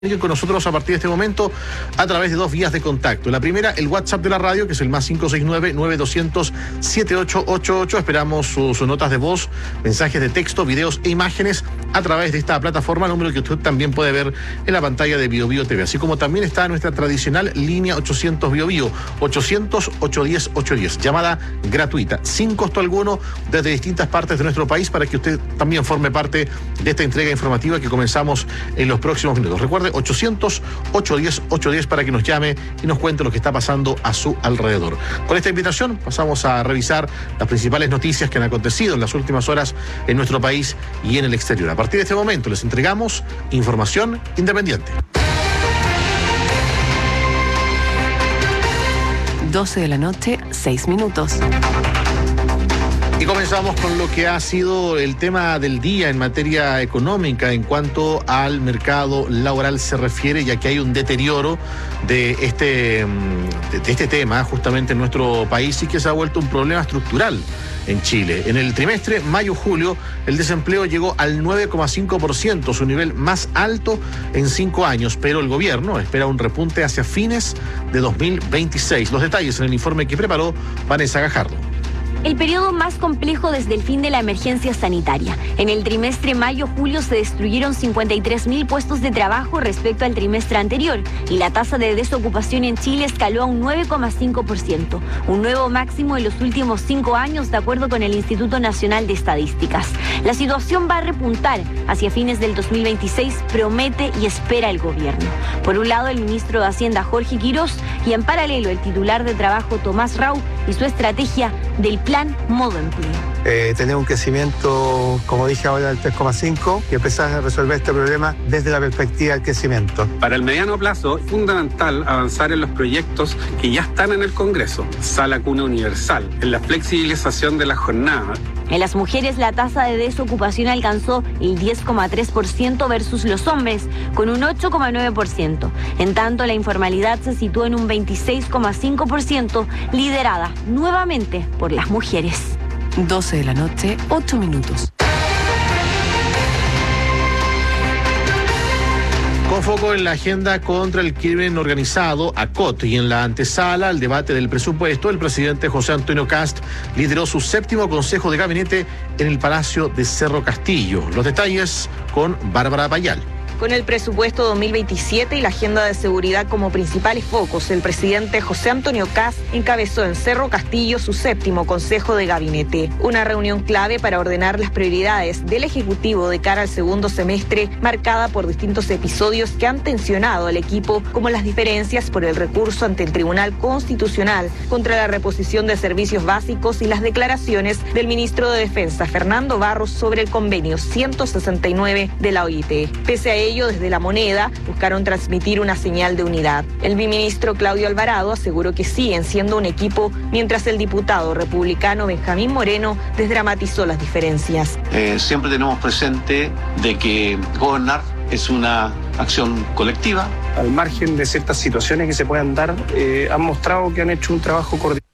Con nosotros a partir de este momento a través de dos vías de contacto. La primera, el WhatsApp de la radio, que es el más 569-9200-7888. Esperamos sus notas de voz, mensajes de texto, videos e imágenes a través de esta plataforma, número que usted también puede ver en la pantalla de Bio Bio TV. Así como también está nuestra tradicional línea 800 Bio Bio, 800-810-810. Llamada gratuita, sin costo alguno, desde distintas partes de nuestro país, para que usted también forme parte de esta entrega informativa que comenzamos en los próximos minutos. Recuerde, 800-810-810 para que nos llame y nos cuente lo que está pasando a su alrededor. Con esta invitación pasamos a revisar las principales noticias que han acontecido en las últimas horas en nuestro país y en el exterior. A partir de este momento les entregamos información independiente. 12 de la noche, 6 minutos. Y comenzamos con lo que ha sido el tema del día en materia económica en cuanto al mercado laboral se refiere, ya que hay un deterioro de este tema justamente en nuestro país y que se ha vuelto un problema estructural en Chile. En el trimestre mayo-julio el desempleo llegó al 9,5%, su nivel más alto en 5 años, pero el gobierno espera un repunte hacia fines de 2026. Los detalles en el informe que preparó Vanessa Gajardo. El periodo más complejo desde el fin de la emergencia sanitaria. En el trimestre mayo-julio se destruyeron 53.000 puestos de trabajo respecto al trimestre anterior y la tasa de desocupación en Chile escaló a un 9,5%, un nuevo máximo en los últimos 5 años, de acuerdo con el Instituto Nacional de Estadísticas. La situación va a repuntar hacia fines del 2026, promete y espera el gobierno. Por un lado, el ministro de Hacienda, Jorge Quirós, y en paralelo el titular de Trabajo, Tomás Rau, y su estrategia del Plan Modo Empleo. Tener un crecimiento, como dije ahora, del 3,5 y empezar a resolver este problema desde la perspectiva del crecimiento. Para el mediano plazo es fundamental avanzar en los proyectos que ya están en el Congreso. Sala Cuna Universal, en la flexibilización de la jornada. En las mujeres la tasa de desocupación alcanzó el 10,3% versus los hombres, con un 8,9%. En tanto, la informalidad se situó en un 26,5%, liderada nuevamente por las mujeres. 12 de la noche, 8 minutos. Con foco en la agenda contra el crimen organizado, ACOT, y en la antesala al debate del presupuesto, el presidente José Antonio Kast lideró su 7º consejo de gabinete en el Palacio de Cerro Castillo. Los detalles con Bárbara Payal. Con el presupuesto 2027 y la agenda de seguridad como principales focos, el presidente José Antonio Kast encabezó en Cerro Castillo su 7º Consejo de Gabinete, una reunión clave para ordenar las prioridades del Ejecutivo de cara al segundo semestre, marcada por distintos episodios que han tensionado al equipo, como las diferencias por el recurso ante el Tribunal Constitucional contra la reposición de servicios básicos y las declaraciones del ministro de Defensa, Fernando Barros, sobre el convenio 169 de la OIT. Pese a ello, desde La Moneda buscaron transmitir una señal de unidad. El viceministro Claudio Alvarado aseguró que siguen siendo un equipo, mientras el diputado republicano Benjamín Moreno desdramatizó las diferencias. Siempre tenemos presente de que gobernar es una acción colectiva. Al margen de ciertas situaciones que se puedan dar, han mostrado que han hecho un trabajo coordinado.